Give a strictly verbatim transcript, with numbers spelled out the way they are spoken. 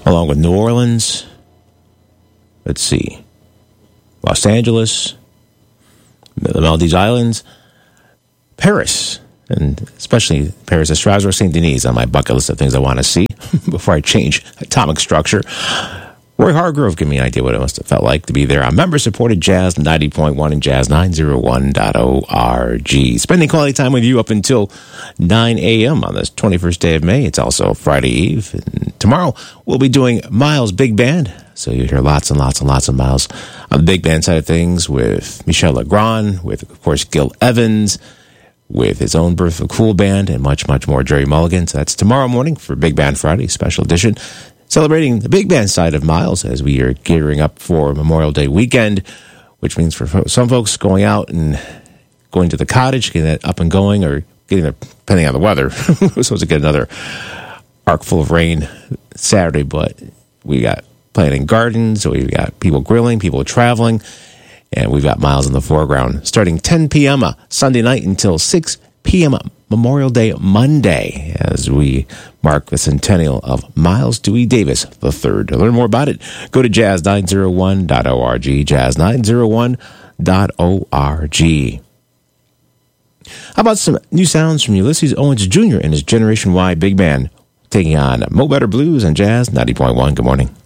along with New Orleans. Let's see. Los Angeles, the Maldives Islands, Paris, and especially Paris at Strasbourg, Saint Denis on my bucket list of things I want to see before I change atomic structure. Roy Hargrove gave me an idea what it must have felt like to be there on member-supported Jazz ninety point one and Jazz nine oh one dot org. Spending quality time with you up until nine a.m. on this twenty-first day of May. It's also Friday Eve. And tomorrow, we'll be doing Miles Big Band. So you'll hear lots and lots and lots of Miles on the big band side of things with Michel Legrand, with, of course, Gil Evans, with his own Birth of Cool Band, and much, much more. Jerry Mulligan. So that's tomorrow morning for Big Band Friday, special edition. Celebrating the big band side of Miles as we are gearing up for Memorial Day weekend, which means for some folks going out and going to the cottage, getting that up and going, or getting there, depending on the weather. We're supposed to get another arc full of rain Saturday, but we got planting gardens, so we've got people grilling, people traveling, and we've got Miles in the foreground. Starting ten p.m. Sunday night until six p.m. Memorial Day Monday, as we mark the centennial of Miles Dewey Davis the third. To learn more about it, go to jazz nine oh one dot org, jazz nine oh one dot org. How about some new sounds from Ulysses Owens Junior and his Generation Y Big Band, taking on Mo Better Blues and Jazz ninety point one. Good morning.